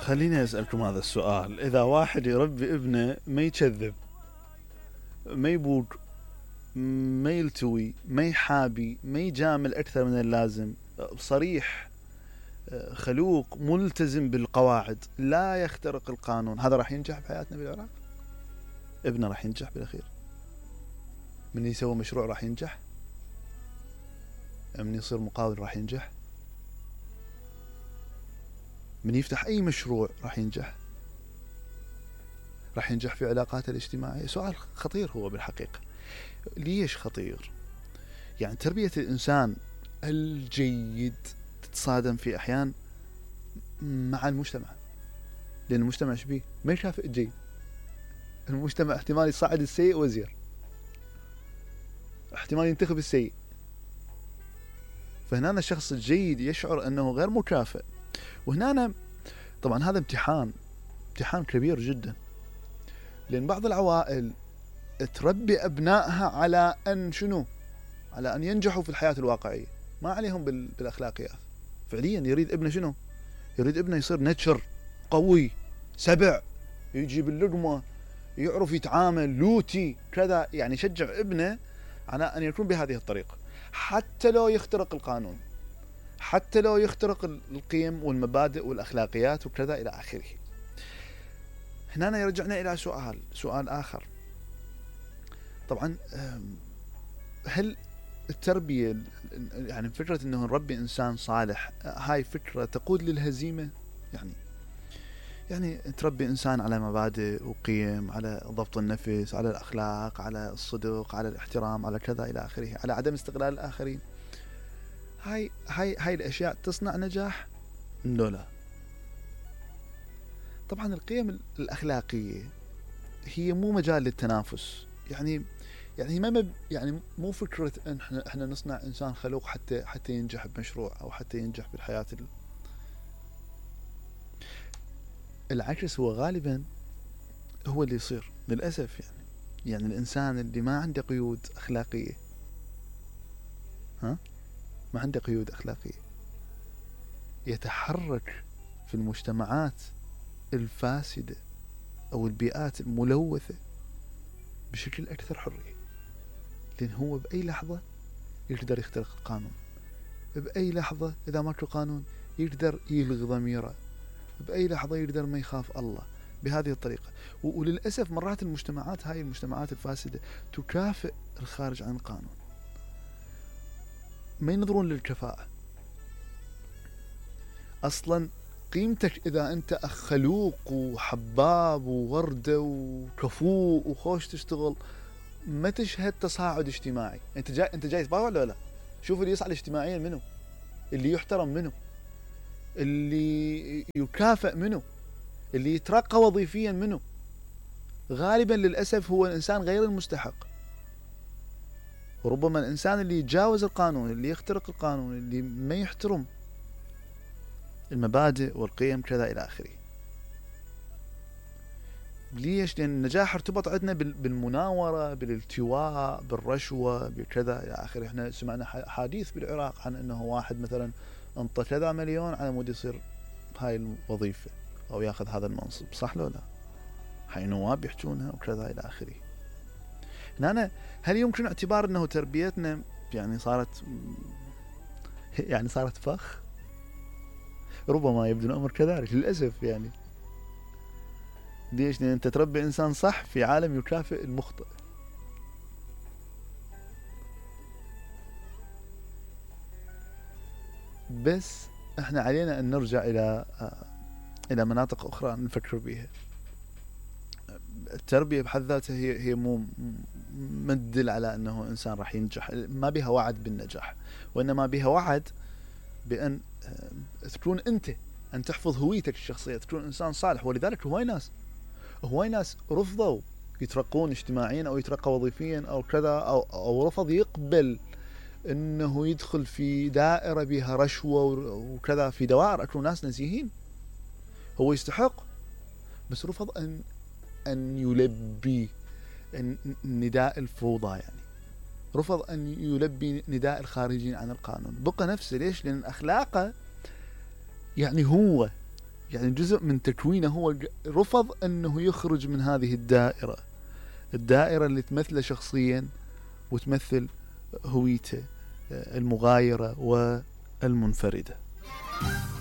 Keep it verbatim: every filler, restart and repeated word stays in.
خليني أسألكم هذا السؤال. إذا واحد يربي ابنه ما يكذب، ما يبوق، ما يلتوي، ما يحابي، ما يجامل أكثر من اللازم، صريح، خلوق، ملتزم بالقواعد، لا يخترق القانون، هذا راح ينجح بحياتنا بالعراق؟ ابنه راح ينجح بالأخير؟ من يسوي مشروع راح ينجح؟ من يصير مقاول راح ينجح؟ من يفتح أي مشروع راح ينجح؟ راح ينجح في علاقاته الاجتماعية؟ سؤال خطير هو بالحقيقة. ليش خطير؟ يعني تربية الإنسان الجيد تتصادم في أحيان مع المجتمع، لأن المجتمع شبيه ما يكافئ الجيد. المجتمع احتمال يصعد السيء وزير، احتمال ينتخب السيء. فهنا الشخص الجيد يشعر أنه غير مكافئ. وهنا طبعا هذا امتحان امتحان كبير جدا، لأن بعض العوائل تربي أبنائها على أن شنو؟ على أن ينجحوا في الحياة الواقعية، ما عليهم بالأخلاقيات. فعليا يريد ابنه شنو؟ يريد ابنه يصير نتشر قوي، سبع، يجي باللقمة، يعرف يتعامل، لوتي كذا. يعني يشجع ابنه على أن يكون بهذه الطريقة، حتى لو يخترق القانون، حتى لو يخترق القيم والمبادئ والأخلاقيات وكذا إلى آخره. هنا يرجعنا إلى سؤال سؤال آخر. طبعا هل التربية، يعني فكرة أنه نربي إنسان صالح، هاي فكرة تقود للهزيمة؟ يعني يعني تربي إنسان على مبادئ وقيم، على ضبط النفس، على الأخلاق، على الصدق، على الاحترام، على كذا إلى آخره، على عدم استغلال الآخرين. هاي هاي هاي الأشياء تصنع نجاح؟ لا لا. طبعا القيم الأخلاقية هي مو مجال للتنافس. يعني يعني ما يعني مو فكرة ان احنا احنا نصنع انسان خلوق حتى حتى ينجح بمشروع او حتى ينجح بالحياة. العكس هو غالبا هو اللي يصير للأسف. يعني يعني الإنسان اللي ما عنده قيود أخلاقية، ها ما عنده قيود أخلاقية، يتحرك في المجتمعات الفاسدة أو البيئات الملوثة بشكل أكثر حرية، لأن هو بأي لحظة يقدر يخترق القانون، بأي لحظة إذا ماكو قانون يقدر يلغي ضميره، بأي لحظة يقدر ما يخاف الله بهذه الطريقة. وللأسف مرات المجتمعات هاي المجتمعات الفاسدة تكافئ الخارج عن القانون، ما ينظرون للكفاءة أصلا. قيمتك إذا أنت أخ خلوق وحباب ووردة وكفوء وخوش تشتغل، ما تشهد تصاعد اجتماعي. أنت جاي أنت جاي تباوع ولا لا؟ شوف اللي يصعد اجتماعيا منه، اللي يحترم منه، اللي يكافئ منه، اللي يترقى وظيفيا منه. غالبا للأسف هو الإنسان غير المستحق. وربما الإنسان اللي يتجاوز القانون، اللي يخترق القانون، اللي ما يحترم المبادئ والقيم كذا إلى آخره. ليش؟ لأن النجاح ارتبط عندنا بالمناورة، بالالتواء، بالرشوة، بكذا إلى آخره. احنا سمعنا حديث بالعراق عن أنه واحد مثلا انطى كذا مليون على مود يصير هاي الوظيفة أو ياخذ هذا المنصب، صح لو لا؟ هاي نواب يحجونها وكذا إلى آخره. هنا هل يمكن اعتبار أنه تربيتنا يعني صارت يعني صارت فخ؟ ربما يبدو الأمر كذلك للأسف. يعني ليش؟ لأن أنت تربي إنسان صح في عالم يكافئ المخطئ. بس احنا علينا أن نرجع إلى إلى مناطق أخرى نفكر بها. التربية بحد ذاتها هي هي مو ما تدل على أنه إنسان راح ينجح، ما بها وعد بالنجاح، وإنما بها وعد بأن تكون أنت، أن تحفظ هويتك الشخصية، تكون إنسان صالح. ولذلك هواي ناس هواي ناس رفضوا يترقون اجتماعيا أو يترقى وظيفيا أو كذا، أو أو رفض يقبل إنه يدخل في دائرة بها رشوة وكذا. في دوائر أكو ناس نزيهين، هو يستحق، بس رفض أن أن يلبي نداء الفوضى. يعني رفض أن يلبي نداء الخارجين عن القانون، بقى نفسه. ليش؟ لأن أخلاقه يعني هو يعني جزء من تكوينه هو رفض أنه يخرج من هذه الدائرة، الدائرة اللي تمثله شخصيا وتمثل هويته المغايرة والمنفردة.